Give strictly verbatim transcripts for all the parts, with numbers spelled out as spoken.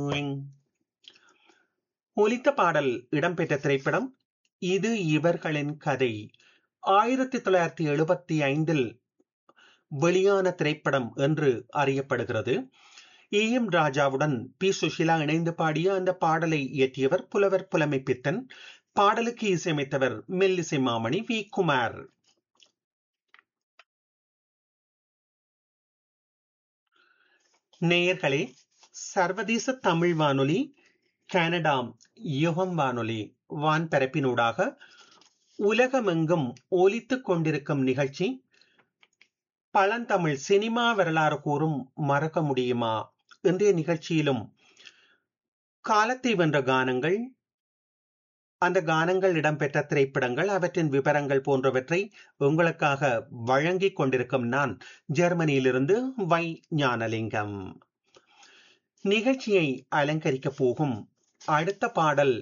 Doing. ஒலித்த பாடல் இடம்பெற்ற திரைப்படம் இது இவர்களின் கதை. ஆயிரத்தி தொள்ளாயிரத்தி எழுபத்தி ஐந்தில் வெளியான திரைப்படம் என்று அறியப்படுகிறது. ஏ எம் ராஜாவுடன் பி சுஷிலா இணைந்து பாடிய அந்த பாடலை இயற்றியவர் புலவர் புலமை பித்தன். பாடலுக்கு இசையமைத்தவர் மெல்லிசை மாமணி வி குமார். நேயர்களே, சர்வதேச தமிழ் வானொலி கனடா யுகம் வானொலி வான்பரப்பினூடாக உலகமெங்கும் ஒலித்துக் கொண்டிருக்கும் நிகழ்ச்சி பழந்தமிழ் சினிமா வரலாறு கூறும் மறக்க முடியுமா. இன்றைய நிகழ்ச்சியிலும் காலத்தை வென்ற கானங்கள், அந்த கானங்கள் இடம்பெற்ற திரைப்படங்கள், அவற்றின் விவரங்கள் போன்றவற்றை உங்களுக்காக வழங்கிக் கொண்டிருக்கும் நான் ஜெர்மனியிலிருந்து வை ஞானலிங்கம். நிகழ்ச்சியை அலங்கரிக்க போகும் அடுத்த பாடல்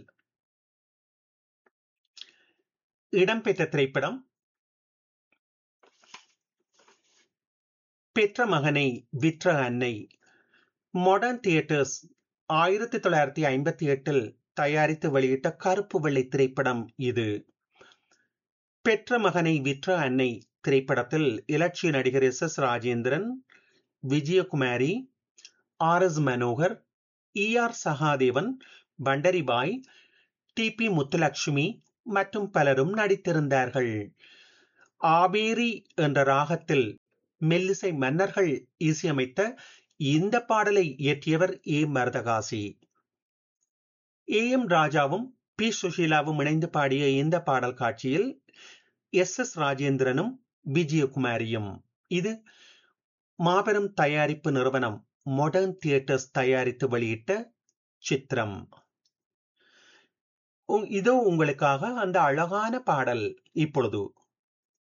இடம்பெற்ற திரைப்படம் பெற்ற மகனை விற்ற அன்னை. மாடர்ன் தியேட்டர்ஸ் ஆயிரத்தி தொள்ளாயிரத்தி ஐம்பத்தி எட்டில் தயாரித்து வெளியிட்ட கருப்பு வெள்ளை திரைப்படம் இது. பெற்ற மகனை விற்ற அன்னை திரைப்படத்தில் இலட்சிய நடிகர் S S Rajendran, Vijayakumari, R S Manohar, E R Sahadevan, Pandari Bai, D B Muthulakshmi மற்றும் பலரும் நடித்திருந்தார்கள். ஆபேரி என்ற ராகத்தில் மெல்லிசை மன்னர்கள் இசையமைத்த இந்த பாடலை இயற்றியவர் ஏ மருதகாசி. ஏ எம் ராஜாவும் பி சுஷீலாவும் இணைந்து பாடிய இந்த பாடல் காட்சியில் எஸ் எஸ் ராஜேந்திரனும் விஜயகுமாரியும். இது மாபெரும் தயாரிப்பு நிறுவனம் மாடர்ன் தியேட்டர்ஸ் தயாரித்து வெளியிட்ட சித்திரம். இதோ உங்களுக்காக அந்த அழகான பாடல் இப்பொழுது.